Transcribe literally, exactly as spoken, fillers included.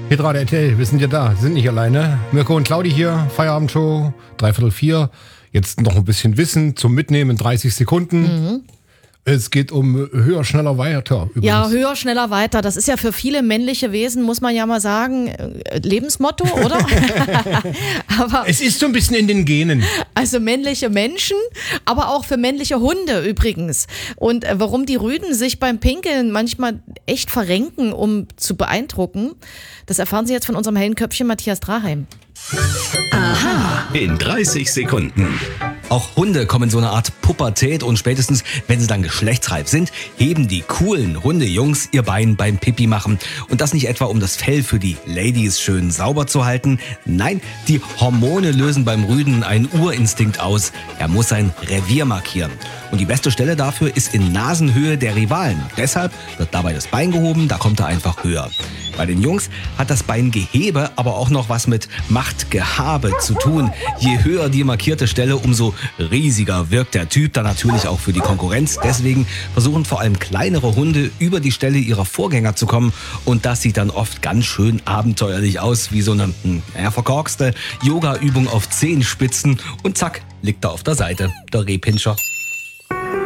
Petra der R T L, wir sind ja da, sind nicht alleine. Mirko und Claudi hier, Feierabendshow, dreiviertel vier. Jetzt noch ein bisschen Wissen zum Mitnehmen in dreißig Sekunden. Mhm. Es geht um höher, schneller, weiter. Übrigens. Ja, höher, schneller, weiter. Das ist ja für viele männliche Wesen, muss man ja mal sagen, Lebensmotto, oder? Aber es ist so ein bisschen in den Genen. Also männliche Menschen, aber auch für männliche Hunde übrigens. Und äh, warum die Rüden sich beim Pinkeln manchmal echt verrenken, um zu beeindrucken, das erfahren Sie jetzt von unserem hellen Köpfchen Matthias Draheim. Aha. In dreißig Sekunden. Auch Hunde kommen in so eine Art Pubertät und spätestens, wenn sie dann geschlechtsreif sind, heben die coolen Hundejungs ihr Bein beim Pipi machen. Und das nicht etwa, um das Fell für die Ladies schön sauber zu halten. Nein, die Hormone lösen beim Rüden einen Urinstinkt aus. Er muss sein Revier markieren. Und die beste Stelle dafür ist in Nasenhöhe der Rivalen. Deshalb wird dabei das Bein gehoben, da kommt er einfach höher. Bei den Jungs hat das Beingehebe aber auch noch was mit Machtgehabe zu tun. Je höher die markierte Stelle, umso riesiger wirkt der Typ dann natürlich auch für die Konkurrenz. Deswegen versuchen vor allem kleinere Hunde über die Stelle ihrer Vorgänger zu kommen. Und das sieht dann oft ganz schön abenteuerlich aus, wie so eine ja, verkorkste Yoga-Übung auf Zehenspitzen. Und zack, liegt er auf der Seite, der Rehpinscher.